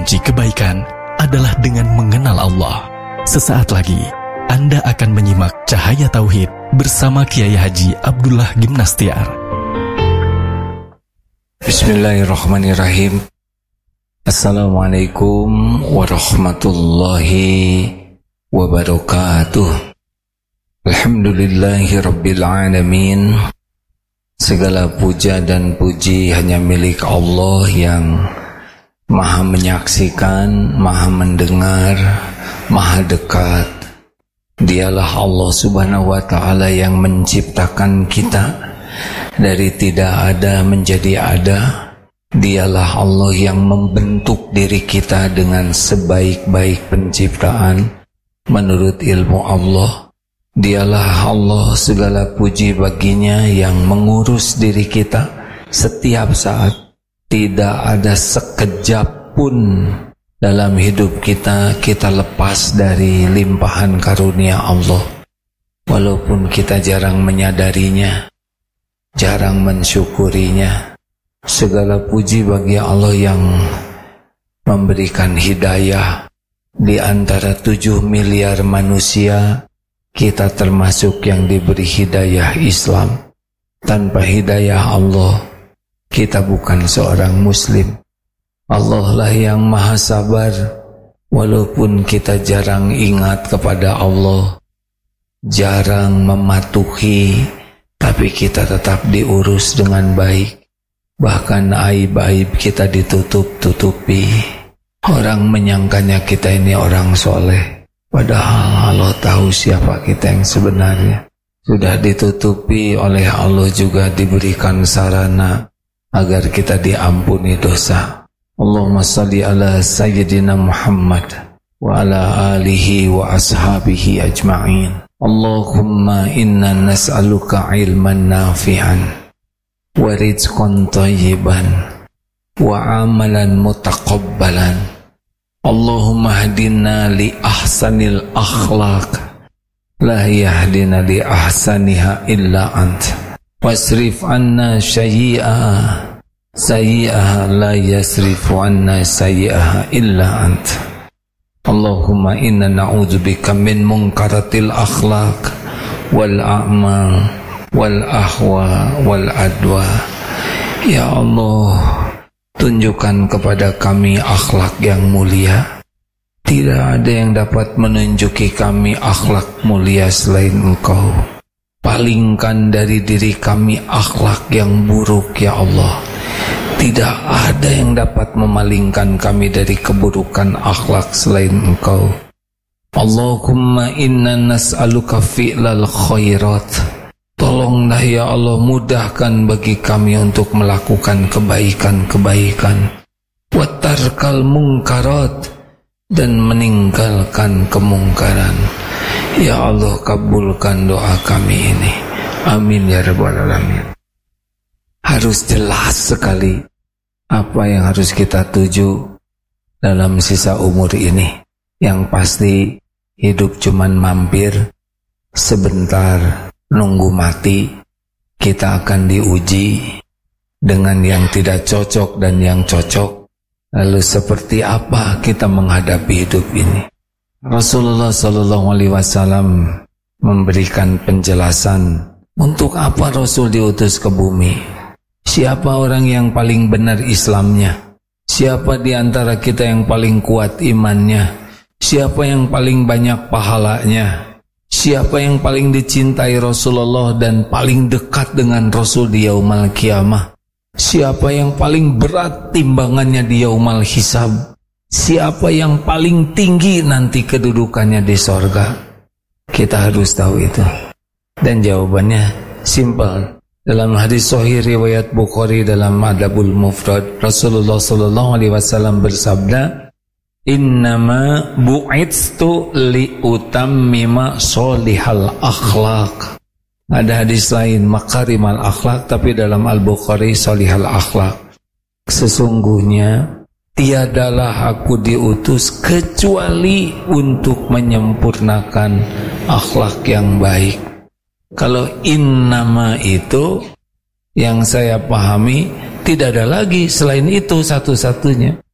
kunci kebaikan adalah dengan mengenal Allah. Sesaat lagi, Anda akan menyimak Cahaya Tauhid bersama Kiai Haji Abdullah Gimnastiar. Bismillahirrahmanirrahim. Assalamualaikum warahmatullahi wabarakatuh. Alhamdulillahi rabbil alamin. Segala puja dan puji hanya milik Allah yang Maha menyaksikan, Maha mendengar, Maha dekat. Dialah Allah Subhanahu wa ta'ala yang menciptakan kita dari tidak ada menjadi ada. Dialah Allah yang membentuk diri kita dengan sebaik-baik penciptaan menurut ilmu Allah. Dialah Allah, segala puji baginya yang mengurus diri kita setiap saat. Tidak ada sekejap pun dalam hidup kita lepas dari limpahan karunia Allah. Walaupun kita jarang menyadarinya, jarang mensyukurinya. Segala puji bagi Allah yang memberikan hidayah. Di antara 7 miliar manusia, kita termasuk yang diberi hidayah Islam. Tanpa hidayah Allah, kita bukan seorang muslim. Allah lah yang maha sabar. Walaupun kita jarang ingat kepada Allah, jarang mematuhi, tapi kita tetap diurus dengan baik. Bahkan aib-aib kita ditutup-tutupi. Orang menyangkanya kita ini orang soleh, padahal Allah tahu siapa kita yang sebenarnya. Sudah ditutupi oleh Allah, juga diberikan sarana agar kita diampuni dosa. Allahumma salli ala Sayyidina Muhammad wa ala alihi wa ashabihi ajma'in. Allahumma inna nas'aluka ilman nafi'an wa rizqan tayyiban wa amalan mutaqabbalan. Allahumma hadina li ahsanil akhlaq la yahdina li ahsaniha illa anta. Wasrif anna sayyi'aha la yasrifu anna sayyi'aha illa anta. Allahumma inna na'udzubika min munkaratil akhlaq wal a'mal wal ahwa wal adwa. Ya Allah, tunjukkan kepada kami akhlak yang mulia. Tidak ada yang dapat menunjuki kami akhlak mulia selain Engkau. Palingkan dari diri kami akhlak yang buruk, ya Allah. Tidak ada yang dapat memalingkan kami dari keburukan akhlak selain Engkau. Allahumma inna nas'aluka fi'lal khairat. Tolonglah ya Allah, mudahkan bagi kami untuk melakukan kebaikan-kebaikan. Wa tarkal munkarat, dan meninggalkan kemungkaran. Ya Allah, kabulkan doa kami ini. Amin ya rabbal alamin. Harus jelas sekali apa yang harus kita tuju dalam sisa umur ini. Yang pasti hidup cuman mampir, sebentar, nunggu mati. Kita akan diuji dengan yang tidak cocok dan yang cocok. Lalu seperti apa kita menghadapi hidup ini? Rasulullah SAW memberikan penjelasan untuk apa Rasul diutus ke bumi. Siapa orang yang paling benar Islamnya? Siapa di antara kita yang paling kuat imannya? Siapa yang paling banyak pahalanya? Siapa yang paling dicintai Rasulullah dan paling dekat dengan Rasul di yaumul qiyamah? Siapa yang paling berat timbangannya di yaumul hisab? Siapa yang paling tinggi nanti kedudukannya di sorga? Kita harus tahu itu. Dan jawabannya simple. Dalam hadis sahih riwayat Bukhari dalam Adabul Mufrad, Rasulullah SAW bersabda, "Innama bu'itstu liutammima sholihal akhlaq." Ada hadis lain, makarimal akhlaq, tapi dalam Al-Bukhari sholihal akhlaq. Sesungguhnya tiadalah aku diutus kecuali untuk menyempurnakan akhlak yang baik. Kalau innama itu yang saya pahami, tidak ada lagi selain itu satu-satunya.